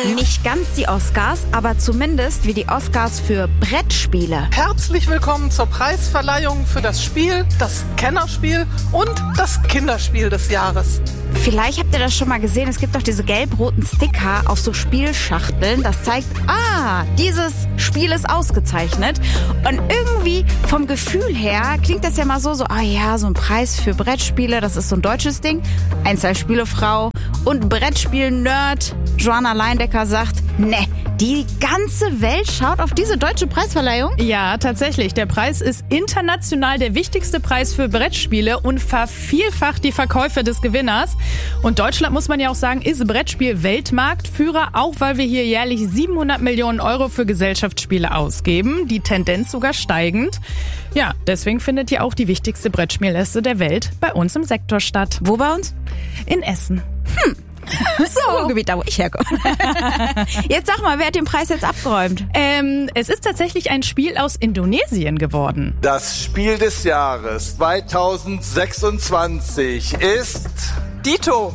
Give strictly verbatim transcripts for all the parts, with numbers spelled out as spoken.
Nicht ganz die Oscars, aber zumindest wie die Oscars für Brettspiele. Herzlich willkommen zur Preisverleihung für das Spiel, das Kennerspiel und das Kinderspiel des Jahres. Vielleicht habt ihr das schon mal gesehen, es gibt doch diese gelb-roten Sticker auf so Spielschachteln. Das zeigt, ah, dieses Spiel ist ausgezeichnet. Und irgendwie vom Gefühl her klingt das ja mal so, so, ah ja, so ein Preis für Brettspiele, das ist so ein deutsches Ding. Einzelspielefrau und Brettspiel-Nerd Joanna Leindecker sagt, ne, die ganze Welt schaut auf diese deutsche Preisverleihung? Ja, tatsächlich. Der Preis ist international der wichtigste Preis für Brettspiele und vervielfacht die Verkäufe des Gewinners. Und Deutschland, muss man ja auch sagen, ist Brettspiel-Weltmarktführer, auch weil wir hier jährlich siebenhundert Millionen Euro für Gesellschaftsspiele ausgeben. Die Tendenz sogar steigend. Ja, deswegen findet hier auch die wichtigste Brettspielliste der Welt bei uns im Sektor statt. Wo bei uns? In Essen. Hm. So, Gebiet, da wo ich herkomme. Jetzt sag mal, wer hat den Preis jetzt abgeräumt? Ähm, es ist tatsächlich ein Spiel aus Indonesien geworden. Das Spiel des Jahres zweitausendsechsundzwanzig ist Dito.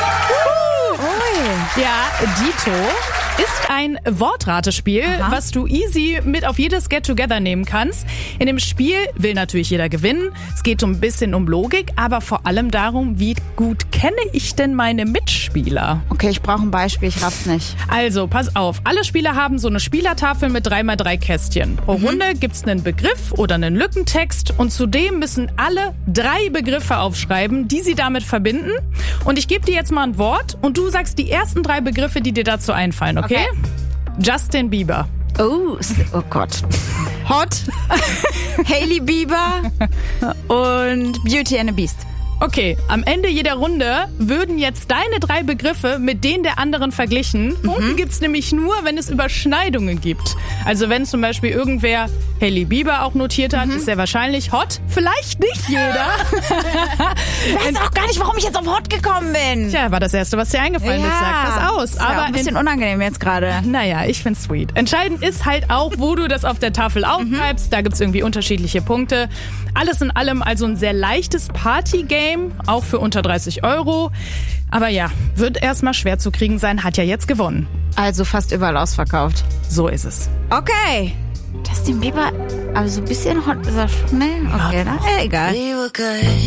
Ui. Ja, Dito ist ein Wortratespiel, Aha. was du easy mit auf jedes Get-Together nehmen kannst. In dem Spiel will natürlich jeder gewinnen. Es geht so ein bisschen um Logik, aber vor allem darum, wie gut kenne ich denn meine Mitspieler? Okay, ich brauche ein Beispiel, ich raff's nicht. Also, pass auf. Alle Spieler haben so eine Spielertafel mit drei mal drei Kästchen. Pro mhm. Runde gibt's einen Begriff oder einen Lückentext und zudem müssen alle drei Begriffe aufschreiben, die sie damit verbinden. Und ich gebe dir jetzt mal ein Wort und du sagst die ersten drei Begriffe, die dir dazu einfallen, okay? okay. Justin Bieber. Oh, oh Gott. Hot. Hailey Bieber und Beauty and the Beast. Okay, am Ende jeder Runde würden jetzt deine drei Begriffe mit denen der anderen verglichen. Mhm. Punkte gibt's nämlich nur, wenn es Überschneidungen gibt. Also wenn zum Beispiel irgendwer Hailey Bieber auch notiert hat, mhm. ist sehr wahrscheinlich Hot. Vielleicht nicht jeder. Ich weiß auch gar nicht, warum ich jetzt auf Hot gekommen bin. Tja, war das Erste, was dir eingefallen ja. ist. Sag das aus. Ist aber ja ein bisschen unangenehm jetzt gerade. Naja, ich find's sweet. Entscheidend ist halt auch, wo du das auf der Tafel aufschreibst. Mhm. Da gibt's irgendwie unterschiedliche Punkte. Alles in allem also ein sehr leichtes Party-Game. Auch für unter dreißig Euro. Aber ja, wird erstmal schwer zu kriegen sein, hat ja jetzt gewonnen. Also fast überall ausverkauft. So ist es. Okay. Justin Bieber, aber so ein bisschen hot ist er schnell. Okay, ja. Na, egal.